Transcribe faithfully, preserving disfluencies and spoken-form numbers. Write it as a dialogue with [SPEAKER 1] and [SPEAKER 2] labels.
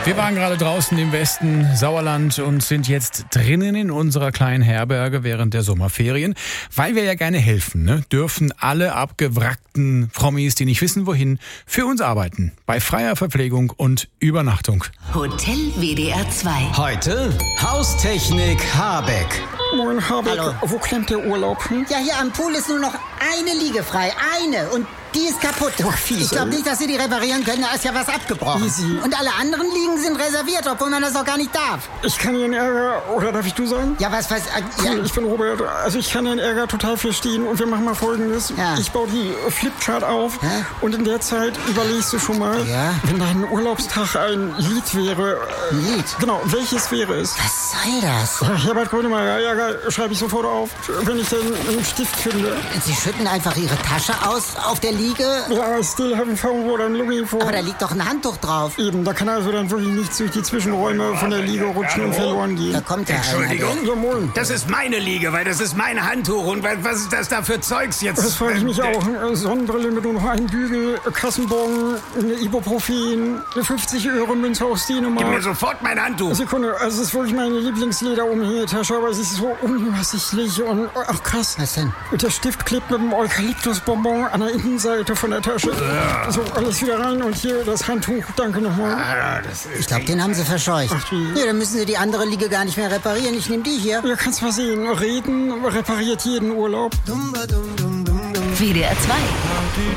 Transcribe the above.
[SPEAKER 1] Wir waren gerade draußen im Westen Sauerland und sind jetzt drinnen in unserer kleinen Herberge während der Sommerferien. Weil wir ja gerne helfen, ne, dürfen alle abgewrackten Promis, die nicht wissen wohin, für uns arbeiten. Bei freier Verpflegung und Übernachtung.
[SPEAKER 2] Hotel W D R zwei.
[SPEAKER 3] Heute Haustechnik Habeck.
[SPEAKER 4] Moin, Habeck.
[SPEAKER 5] Hallo.
[SPEAKER 4] Wo klemmt der Urlaub hin?
[SPEAKER 5] Ja, hier am Pool ist nur noch eine Liege frei. Eine. Und die ist kaputt.
[SPEAKER 4] Ach, fies,
[SPEAKER 5] ich glaube
[SPEAKER 4] ey.
[SPEAKER 5] nicht, dass sie die reparieren können. Da ist ja was abgebrochen.
[SPEAKER 4] Easy.
[SPEAKER 5] Und alle anderen Liegen sind reserviert, obwohl man das auch gar nicht darf.
[SPEAKER 4] Ich kann Ihren Ärger, oder darf ich du sagen?
[SPEAKER 5] Ja, was, was, äh,
[SPEAKER 4] Cool,
[SPEAKER 5] ja.
[SPEAKER 4] ich bin Robert. Also ich kann Ihren Ärger total verstehen und wir machen mal Folgendes.
[SPEAKER 5] Ja.
[SPEAKER 4] Ich baue die Flipchart auf
[SPEAKER 5] Hä?
[SPEAKER 4] und in der Zeit überlegst du schon mal,
[SPEAKER 5] Ja.
[SPEAKER 4] wenn dein Urlaubstag ein Lied wäre. Äh,
[SPEAKER 5] Ein Lied?
[SPEAKER 4] Genau, welches wäre es?
[SPEAKER 5] Was soll das?
[SPEAKER 4] Ach, Herbert Grönemeyer, Ärger schreibe ich sofort auf, wenn ich denn einen Stift finde.
[SPEAKER 5] Sie schütten einfach ihre Tasche aus auf der Liege.
[SPEAKER 4] Ja, I still haven't found what I'm looking for.
[SPEAKER 5] Aber da liegt doch ein Handtuch drauf.
[SPEAKER 4] Eben, da kann also dann wirklich nichts durch die Zwischenräume von der Liege rutschen und verloren gehen.
[SPEAKER 5] Da kommt ja
[SPEAKER 6] Entschuldigung?
[SPEAKER 5] einer.
[SPEAKER 4] Ja, moin.
[SPEAKER 6] Das ist meine Liege, weil das ist mein Handtuch. Und was was ist das da für Zeugs jetzt?
[SPEAKER 4] Das frage ich mich
[SPEAKER 6] Äh,
[SPEAKER 4] auch. Äh, Sonnenbrille mit nur noch einem Bügel, äh, Kassenbon, eine Ibuprofen, eine fünfzig Euro Münze aus
[SPEAKER 6] Gib mir
[SPEAKER 4] Dänemark.
[SPEAKER 6] sofort mein Handtuch.
[SPEAKER 4] Sekunde, also es ist wirklich meine Lieblingsleder-Umhängetasche, aber es ist so unübersichtlich und, ach krass.
[SPEAKER 5] Was denn?
[SPEAKER 4] Und der Stift klebt mit dem Eukalyptusbonbon an der Innenseite von der Tasche. So, alles wieder rein und hier das Handtuch. Danke nochmal.
[SPEAKER 6] Ah, das ist
[SPEAKER 5] Ich glaube, den haben sie verscheucht.
[SPEAKER 4] Ach, wie?
[SPEAKER 5] Ja, dann müssen sie die andere Liege gar nicht mehr reparieren. Ich nehme die hier.
[SPEAKER 4] Ja, kannst mal sehen. Reden repariert jeden Urlaub.
[SPEAKER 2] W D R zwei.